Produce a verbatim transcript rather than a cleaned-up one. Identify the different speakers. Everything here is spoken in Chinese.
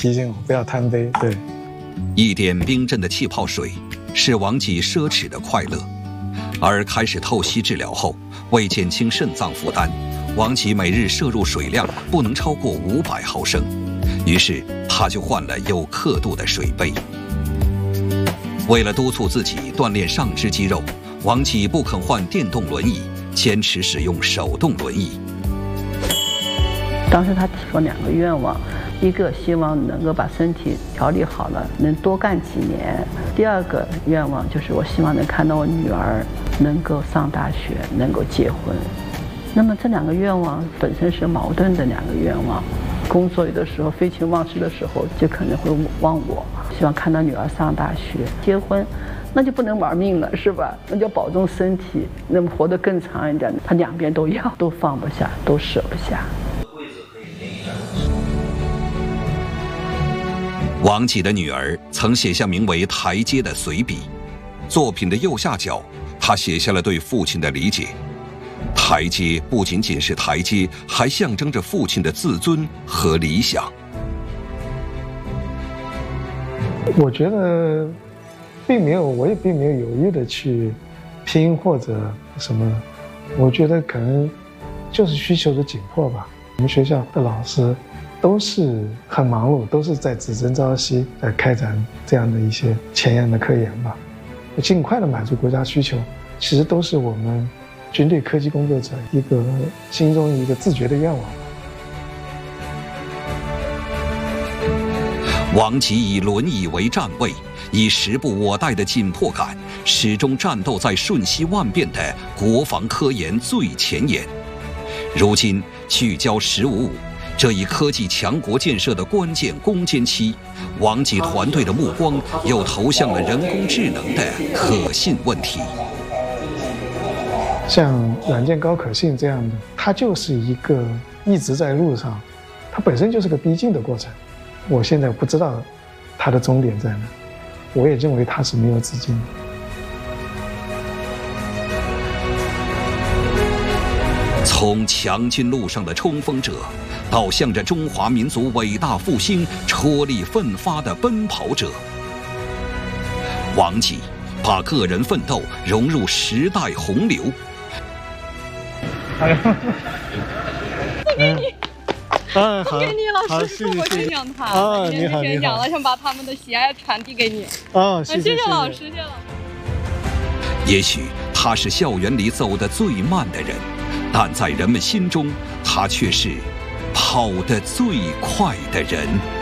Speaker 1: 提醒我不要贪杯。对，
Speaker 2: 一点冰镇的气泡水是王吉奢侈的快乐，而开始透析治疗后，为减轻肾脏负担，王吉每日摄入水量不能超过五百毫升，于是他就换了有刻度的水杯。为了督促自己锻炼上肢肌肉，王吉不肯换电动轮椅，坚持使用手动轮椅。
Speaker 3: 当时他提出两个愿望，一个希望能够把身体调理好了，能多干几年；第二个愿望就是我希望能看到我女儿能够上大学，能够结婚。那么这两个愿望本身是矛盾的两个愿望。工作有的时候废寝忘食的时候，就可能会忘我，希望看到女儿上大学、结婚，那就不能玩命了，是吧？那就保重身体，那么活得更长一点。他两边都要，都放不下，都舍不下。
Speaker 2: 王吉的女儿曾写下名为《台阶》的随笔，作品的右下角，她写下了对父亲的理解。台阶不仅仅是台阶，还象征着父亲的自尊和理想。
Speaker 1: 我觉得并没有，我也并没有犹豫的去拼或者什么，我觉得可能就是需求的紧迫吧。我们学校的老师都是很忙碌，都是在只争朝夕，在开展这样的一些前沿的科研吧，尽快的满足国家需求，其实都是我们军队科技工作者一个心中一个自觉的愿望。
Speaker 2: 王吉以轮椅为站位，以时不我待的紧迫感，始终战斗在瞬息万变的国防科研最前沿。如今聚焦“十五五”这一科技强国建设的关键攻坚期，王吉团队的目光又投向了人工智能的可信问题。
Speaker 1: 像软件高可信这样的，它就是一个一直在路上，它本身就是个逼近的过程。我现在不知道它的终点在哪，我也认为它是没有止境的。
Speaker 2: 从强军路上的冲锋者，到向着中华民族伟大复兴踔厉奋发的奔跑者，王吉把个人奋斗融入时代洪流。
Speaker 4: 哎呀，
Speaker 5: 送给你，
Speaker 4: 哎，
Speaker 5: 送给你，老师是我宣讲团，
Speaker 4: 啊，你好，
Speaker 5: 宣讲了，想把他们的喜爱传递给你。
Speaker 4: 啊，谢谢，
Speaker 5: 谢谢老师，谢谢老师。
Speaker 2: 也许他是校园里走得最慢的人，但在人们心中，他却是跑得最快的人。